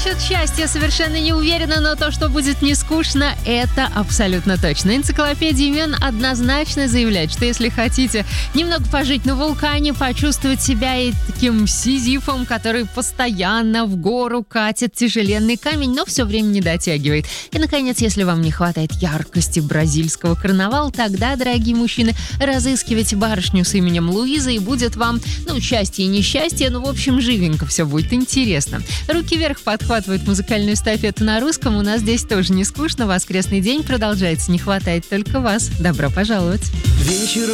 Насчет счастья совершенно не уверена, но то, что будет не скучно, это абсолютно точно. Энциклопедия имен однозначно заявляет, что если хотите немного пожить на вулкане, почувствовать себя и таким сизифом, который постоянно в гору катит тяжеленный камень, но все время не дотягивает. И, наконец, если вам не хватает яркости бразильского карнавала, тогда, дорогие мужчины, разыскивайте барышню с именем Луиза, и будет вам, счастье и несчастье, в общем, живенько все будет интересно. Руки вверх подхватывают музыкальную эстафету на русском. У нас здесь тоже не скучно. Воскресный день продолжается. Не хватает только вас. Добро пожаловать. Вечером